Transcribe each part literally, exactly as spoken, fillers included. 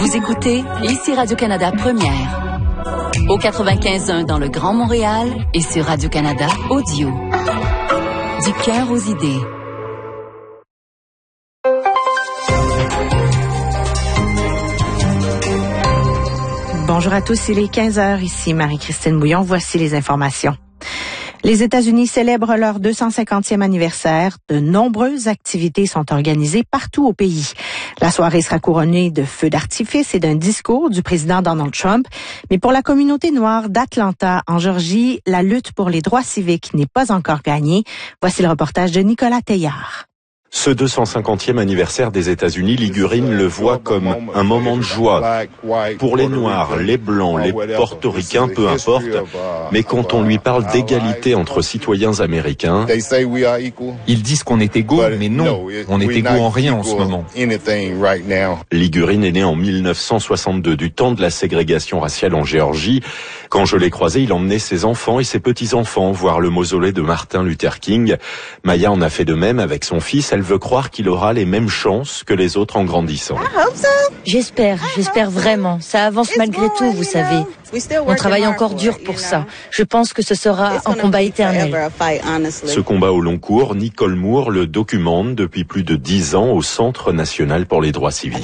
Vous écoutez ici Radio-Canada Première. Au quatre-vingt-quinze point un dans le Grand Montréal et sur Radio-Canada Audio. Du cœur aux idées. Bonjour à tous, il est quinze heures, ici Marie-Christine Bouillon, voici les informations. Les États-Unis célèbrent leur deux cent cinquantième anniversaire. De nombreuses activités sont organisées partout au pays. La soirée sera couronnée de feux d'artifice et d'un discours du président Donald Trump. Mais pour la communauté noire d'Atlanta, en Géorgie, la lutte pour les droits civiques n'est pas encore gagnée. Voici le reportage de Nicolas Teillard. Ce deux cent cinquantième anniversaire des États-Unis, Ligurine le voit comme un moment de joie. Pour les Noirs, les Blancs, les Portoricains, peu importe. Mais quand on lui parle d'égalité entre citoyens américains, ils disent qu'on est égaux, mais non, on est égaux en rien en ce moment. Ligurine est né en mille neuf cent soixante-deux, du temps de la ségrégation raciale en Géorgie. Quand je l'ai croisé, il emmenait ses enfants et ses petits-enfants voir le mausolée de Martin Luther King. Maya en a fait de même avec son fils. Elle veut croire qu'il aura les mêmes chances que les autres en grandissant. J'espère, j'espère vraiment. Ça avance malgré tout, vous savez. On travaille encore dur pour ça. Je pense que ce sera un combat éternel. Ce combat au long cours, Nicole Moore le documente depuis plus de dix ans au Centre national pour les droits civiques.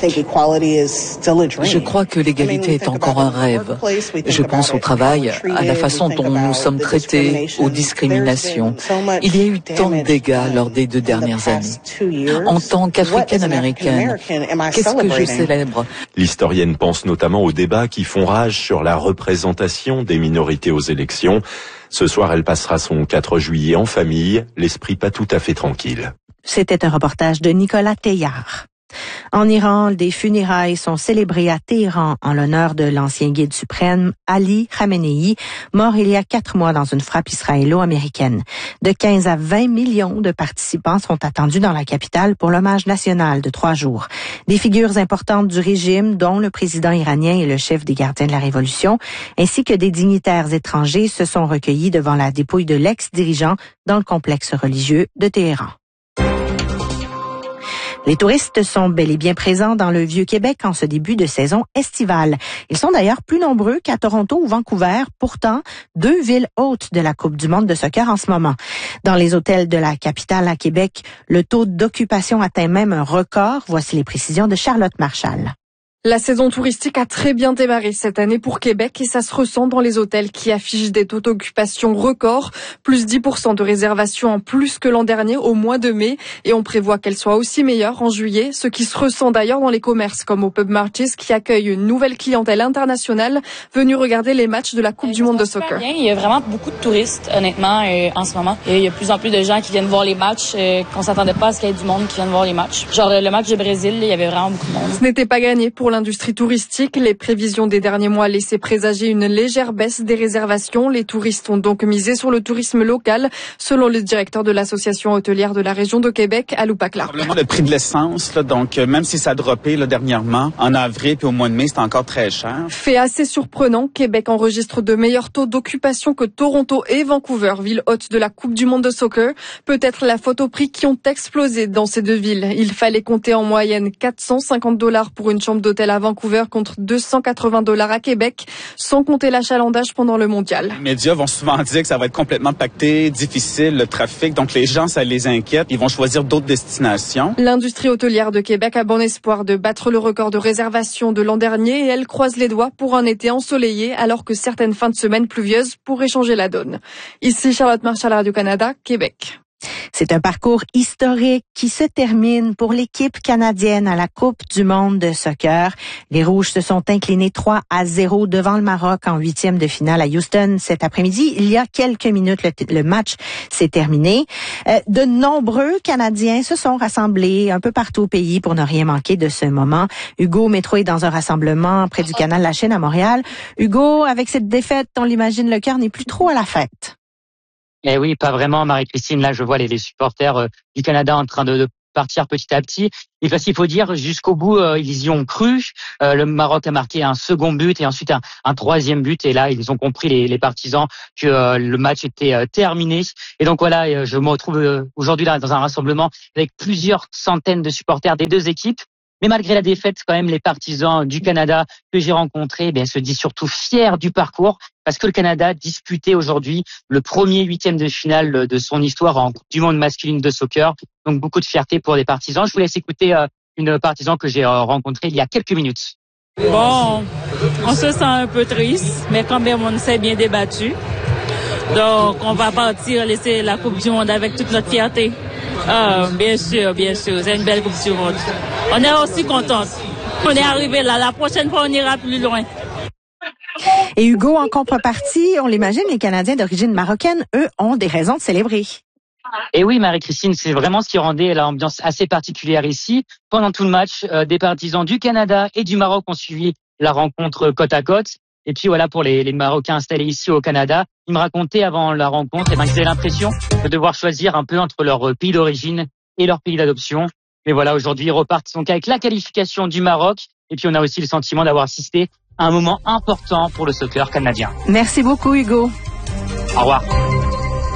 Je crois que l'égalité est encore un rêve. Je pense au travail, à la façon dont nous sommes traités, aux discriminations. Il y a eu tant de dégâts lors des deux dernières années. En tant qu'Africaine-Américaine, qu'est-ce que je célèbre? L'historienne pense notamment aux débats qui font rage sur la représentation des minorités aux élections. Ce soir, elle passera son quatre juillet en famille, l'esprit pas tout à fait tranquille. C'était un reportage de Nicolas Teillard. En Iran, des funérailles sont célébrées à Téhéran en l'honneur de l'ancien guide suprême Ali Khamenei, mort il y a quatre mois dans une frappe israélo-américaine. De quinze à vingt millions de participants sont attendus dans la capitale pour l'hommage national de trois jours. Des figures importantes du régime, dont le président iranien et le chef des gardiens de la Révolution, ainsi que des dignitaires étrangers se sont recueillis devant la dépouille de l'ex-dirigeant dans le complexe religieux de Téhéran. Les touristes sont bel et bien présents dans le Vieux-Québec en ce début de saison estivale. Ils sont d'ailleurs plus nombreux qu'à Toronto ou Vancouver, pourtant deux villes hôtes de la Coupe du monde de soccer en ce moment. Dans les hôtels de la capitale à Québec, le taux d'occupation atteint même un record. Voici les précisions de Charlotte Marchal. La saison touristique a très bien démarré cette année pour Québec et ça se ressent dans les hôtels qui affichent des taux d'occupation records, plus dix pour cent de réservations en plus que l'an dernier au mois de mai et on prévoit qu'elle soit aussi meilleure en juillet, ce qui se ressent d'ailleurs dans les commerces comme au Pub Marches qui accueille une nouvelle clientèle internationale venue regarder les matchs de la Coupe du monde de soccer. Bien. Il y a vraiment beaucoup de touristes honnêtement euh, en ce moment. Et il y a de plus en plus de gens qui viennent voir les matchs, euh, qu'on s'attendait pas à ce qu'il y ait du monde qui vienne voir les matchs. Genre le match du Brésil, il y avait vraiment beaucoup de monde. Ce n'était pas gagné pour l'industrie touristique. Les prévisions des derniers mois laissaient présager une légère baisse des réservations. Les touristes ont donc misé sur le tourisme local, selon le directeur de l'association hôtelière de la région de Québec, Aloupa Clark. Probablement le prix de l'essence, là, donc même si ça a droppé là, dernièrement, en avril puis au mois de mai, c'est encore très cher. Fait assez surprenant, Québec enregistre de meilleurs taux d'occupation que Toronto et Vancouver, ville hôte de la Coupe du monde de soccer. Peut-être la faute aux prix qui ont explosé dans ces deux villes. Il fallait compter en moyenne quatre cent cinquante dollars pour une chambre d'hôtel à Vancouver contre deux cent quatre-vingts dollars à Québec, sans compter l'achalandage pendant le mondial. Les médias vont souvent dire que ça va être complètement pacté, difficile, le trafic, donc les gens, ça les inquiète. Ils vont choisir d'autres destinations. L'industrie hôtelière de Québec a bon espoir de battre le record de réservation de l'an dernier et elle croise les doigts pour un été ensoleillé alors que certaines fins de semaine pluvieuses pourraient changer la donne. Ici Charlotte Marchal, Radio-Canada, Québec. C'est un parcours historique qui se termine pour l'équipe canadienne à la Coupe du monde de soccer. Les Rouges se sont inclinés trois à zéro devant le Maroc en huitième de finale à Houston cet après-midi. Il y a quelques minutes, le, le match s'est terminé. Euh, de nombreux Canadiens se sont rassemblés un peu partout au pays pour ne rien manquer de ce moment. Hugo Métro est dans un rassemblement près du canal La Chine à Montréal. Hugo, avec cette défaite, on l'imagine, le cœur n'est plus trop à la fête. Eh oui, pas vraiment, Marie-Christine. Là, je vois les, les supporters euh, du Canada en train de, de partir petit à petit. Et parce qu'il faut dire, jusqu'au bout, euh, ils y ont cru. Euh, le Maroc a marqué un second but et ensuite un, un troisième but. Et là, ils ont compris, les, les partisans, que euh, le match était euh, terminé. Et donc voilà, euh, je me retrouve euh, aujourd'hui là dans un rassemblement avec plusieurs centaines de supporters des deux équipes. Mais malgré la défaite, quand même, les partisans du Canada que j'ai rencontrés, eh bien, se disent surtout fiers du parcours parce que le Canada disputait aujourd'hui le premier huitième de finale de son histoire en Coupe du Monde masculine de soccer. Donc, beaucoup de fierté pour les partisans. Je vous laisse écouter euh, une partisan que j'ai euh, rencontrée il y a quelques minutes. Bon, on se sent un peu triste, mais quand même, on s'est bien débattu. Donc, on va partir laisser la Coupe du Monde avec toute notre fierté. Ah, bien sûr, bien sûr, c'est une belle Coupe du Monde. On est aussi contents. On est arrivé là. La prochaine fois, on ira plus loin. Et Hugo, en contrepartie, on l'imagine, les Canadiens d'origine marocaine, eux, ont des raisons de célébrer. Et oui, Marie-Christine, c'est vraiment ce qui rendait l'ambiance assez particulière ici. Pendant tout le match, euh, des partisans du Canada et du Maroc ont suivi la rencontre côte à côte. Et puis voilà, pour les, les Marocains installés ici au Canada, ils me racontaient avant la rencontre eh ben, qu'ils avaient l'impression de devoir choisir un peu entre leur pays d'origine et leur pays d'adoption. Mais voilà, aujourd'hui, ils repartent donc avec la qualification du Maroc. Et puis on a aussi le sentiment d'avoir assisté à un moment important pour le soccer canadien. Merci beaucoup, Hugo. Au revoir.